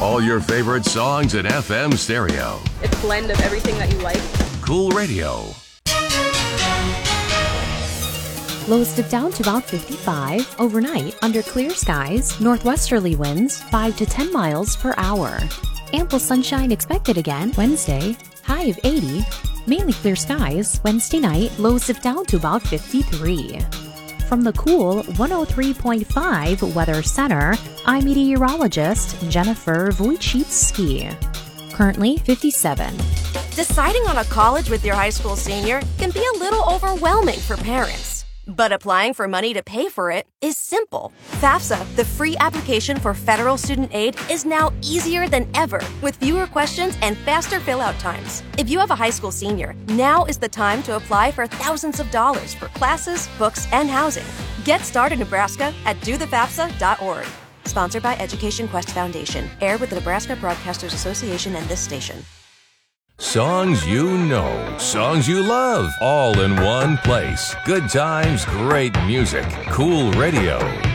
All your favorite songs in FM stereo. It's a blend of everything that you like. Cool Radio. Lows dip down to about 55. Overnight, under clear skies, northwesterly winds 5 to 10 miles per hour. Ample sunshine expected again Wednesday, high of 80. Mainly clear skies. Wednesday night, lows dip down to about 53. From the Cool 103.5 Weather Center, I'm meteorologist Jennifer Wojcicki. Currently 57. Deciding on a college with your high school senior can be a little overwhelming for parents. But applying for money to pay for it is simple. FAFSA, the free application for federal student aid, is now easier than ever with fewer questions and faster fill-out times. If you have a high school senior, now is the time to apply for thousands of dollars for classes, books, and housing. Get started, Nebraska, at dothefafsa.org. Sponsored by Education Quest Foundation. Aired with the Nebraska Broadcasters Association and this station. Songs you know, songs you love, all in one place. Good times, great music. Cool Radio.